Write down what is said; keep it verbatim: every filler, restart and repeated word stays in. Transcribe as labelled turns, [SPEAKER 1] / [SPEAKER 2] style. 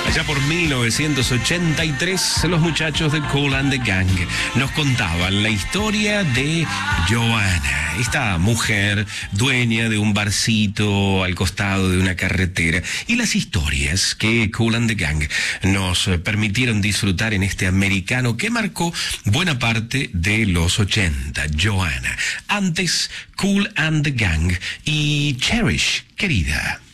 [SPEAKER 1] Allá por mil novecientos ochenta y tres, los muchachos de Kool and the Gang nos contaban la historia de Joanna, esta mujer dueña de un barcito al costado de una carretera, y las historias que Kool and the Gang nos permitieron disfrutar en este americano que marcó buena parte de los ochenta. Joanna. Antes, Kool and the Gang y Cherish, querida.